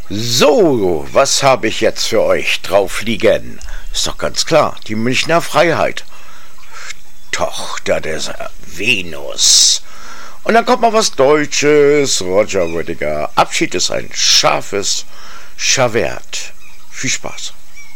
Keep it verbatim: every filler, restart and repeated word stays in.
So, was habe ich jetzt für euch drauf liegen? Ist doch ganz klar, die Münchner Freiheit. Tochter des Venus. Und dann kommt mal was Deutsches. Roger Rüdiger. Abschied ist ein scharfes Chavert. Viel Spaß.